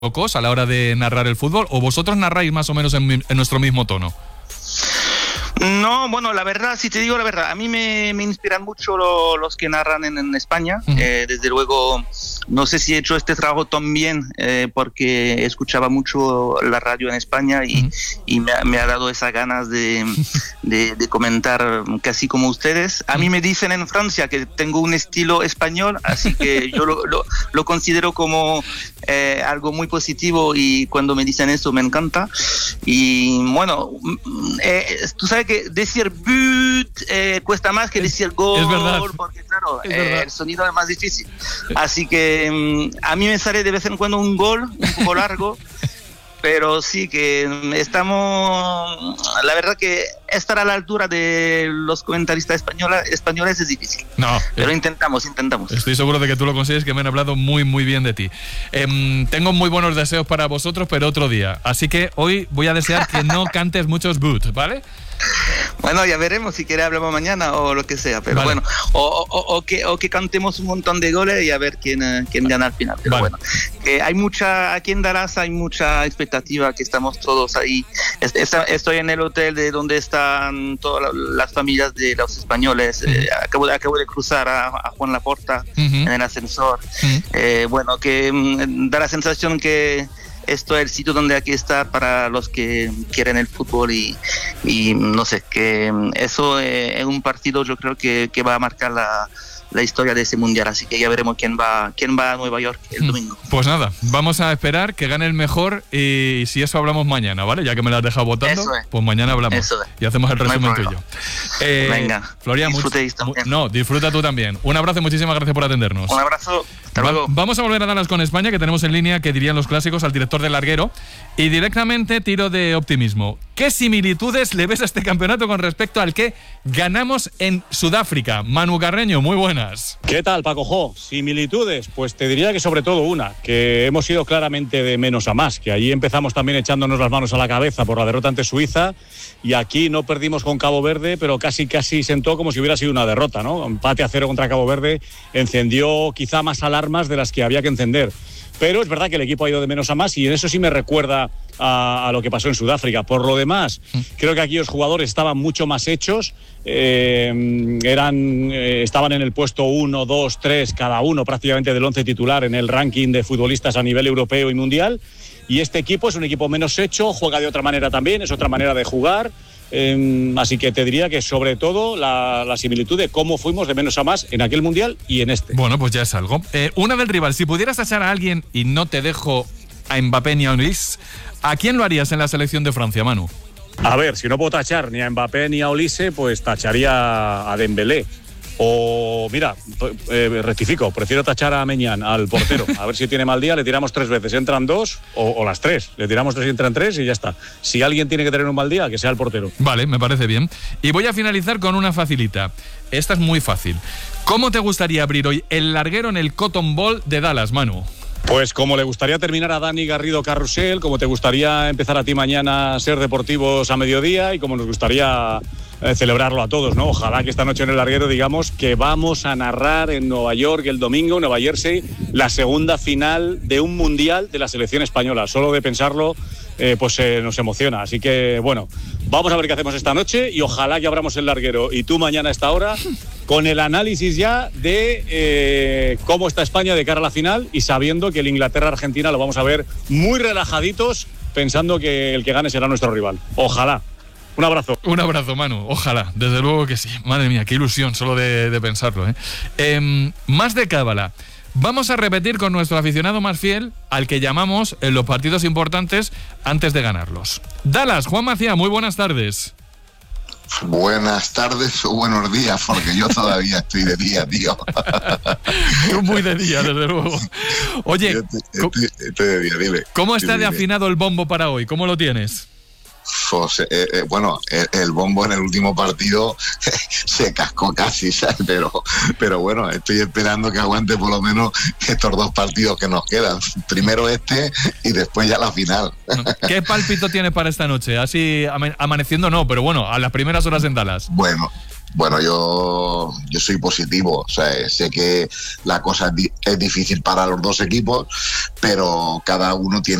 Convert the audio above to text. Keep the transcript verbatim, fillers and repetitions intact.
locos a la hora de narrar el fútbol, o vosotros narráis más o menos en, en nuestro mismo tono? No, bueno, la verdad, si te digo la verdad, a mí me, me inspiran mucho lo, los que narran en, en España. Uh-huh. Eh, desde luego, no sé si he hecho este trabajo tan bien eh, porque escuchaba mucho la radio en España y, uh-huh. y me, me ha dado esas ganas de, de, de comentar casi como ustedes. A mí me dicen en Francia que tengo un estilo español, así que yo lo, lo, lo considero como eh, algo muy positivo, y cuando me dicen eso me encanta. Y bueno, eh, tú sabes que decir but eh, cuesta más que decir gol, es verdad, porque claro, es eh, el sonido es más difícil. Así que um, a mí me sale de vez en cuando un gol un poco largo, pero sí que estamos, la verdad que estar a la altura de los comentaristas española, españoles es difícil. No, pero eh, intentamos, intentamos. Estoy seguro de que tú lo consigues, que me han hablado muy, muy bien de ti. Eh, tengo muy buenos deseos para vosotros, pero otro día. Así que hoy voy a desear que no cantes muchos but, ¿vale? Bueno, ya veremos, si quiere hablamos mañana o lo que sea, pero vale. bueno, o, o, o, que, o que cantemos un montón de goles y a ver quién, uh, quién gana al final. Pero vale. bueno, eh, hay mucha, aquí en Dallas hay mucha expectativa, que estamos todos ahí. Est- est- estoy en el hotel de donde están todas las familias de los españoles. Uh-huh. eh, acabo, de, acabo de cruzar a, a Juan Laporta uh-huh. en el ascensor. Uh-huh. Eh, bueno, que mm, da la sensación que esto es el sitio donde hay que estar para los que quieren el fútbol, y, y no sé, que eso es eh, un partido, yo creo que, que va a marcar la, la historia de ese mundial, así que ya veremos quién va quién va a Nueva York el domingo. Pues nada, vamos a esperar que gane el mejor, y si eso hablamos mañana, ¿vale? Ya que me lo has dejado votando, es. pues mañana hablamos eso es. y hacemos el resumen no tuyo. Eh, Venga, Florian, disfrutéis much- también. No, disfruta tú también. Un abrazo y muchísimas gracias por atendernos. Un abrazo. Hasta luego. Va- vamos a volver a Dallas con España, que tenemos en línea, que dirían los clásicos, al director del larguero, y directamente tiro de optimismo. ¿Qué similitudes le ves a este campeonato con respecto al que ganamos en Sudáfrica? Manu Carreño, muy buenas. ¿Qué tal, Paco Jo? Similitudes, pues te diría que sobre todo una, que hemos ido claramente de menos a más, que allí empezamos también echándonos las manos a la cabeza por la derrota ante Suiza, y aquí no perdimos con Cabo Verde, pero casi casi sentó como si hubiera sido una derrota, ¿no? Empate a cero contra Cabo Verde encendió quizá más alarmas de las que había que encender. Pero es verdad que el equipo ha ido de menos a más, y en eso sí me recuerda a, a lo que pasó en Sudáfrica. Por lo demás, creo que aquí los jugadores estaban mucho más hechos, eh, eran, eh, estaban en el puesto uno, dos, tres, cada uno prácticamente del once titular en el ranking de futbolistas a nivel europeo y mundial. Y este equipo es un equipo menos hecho, juega de otra manera también, es otra manera de jugar. Eh, así que te diría que sobre todo la, la similitud de cómo fuimos de menos a más en aquel mundial y en este. Bueno, pues ya es algo. Eh, una del rival, si pudieras tachar a alguien, y no te dejo a Mbappé ni a Olise, ¿a quién lo harías en la selección de Francia, Manu? A ver, si no puedo tachar ni a Mbappé ni a Olise, pues tacharía a Dembélé. O, mira, eh, rectifico, prefiero tachar a Meñán, al portero. A ver si tiene mal día, le tiramos tres veces, entran dos, o, o las tres. Le tiramos tres y entran tres y ya está. Si alguien tiene que tener un mal día, que sea el portero. Vale, me parece bien. Y voy a finalizar con una facilita. Esta es muy fácil. ¿Cómo te gustaría abrir hoy el larguero en el Cotton Bowl de Dallas, Manu? Pues como le gustaría terminar a Dani Garrido Carrusel, como te gustaría empezar a ti mañana a Ser Deportivos a mediodía, y como nos gustaría eh, celebrarlo a todos, ¿no? Ojalá que esta noche en el larguero digamos que vamos a narrar en Nueva York el domingo, en Nueva Jersey, la segunda final de un mundial de la selección española. Solo de pensarlo, eh, pues eh, nos emociona. Así que, bueno, vamos a ver qué hacemos esta noche, y ojalá que abramos el larguero y tú mañana a esta hora con el análisis ya de eh, cómo está España de cara a la final, y sabiendo que el Inglaterra-Argentina lo vamos a ver muy relajaditos, pensando que el que gane será nuestro rival. Ojalá. Un abrazo. Un abrazo, Manu. Ojalá. Desde luego que sí. Madre mía, qué ilusión solo de, de pensarlo, ¿eh? Eh, más de cábala. Vamos a repetir con nuestro aficionado más fiel, al que llamamos en los partidos importantes antes de ganarlos. Dallas, Juan Macía, muy buenas tardes. Buenas tardes o buenos días, porque yo todavía estoy de día, tío. Tú muy de día, desde luego. Oye, yo estoy, estoy, estoy de día, dime. ¿Cómo está dime, de afinado el bombo para hoy? ¿Cómo lo tienes? Pues, eh, eh, bueno, el, el bombo en el último partido se cascó casi, ¿sabes? Pero, pero bueno, estoy esperando que aguante por lo menos estos dos partidos que nos quedan. Primero este y después ya la final. ¿Qué pálpito tienes para esta noche? Así amaneciendo no, pero bueno, a las primeras horas en Dallas. Bueno, Bueno, yo, yo soy positivo, o sea, sé que la cosa es, di- es difícil para los dos equipos, pero cada uno tiene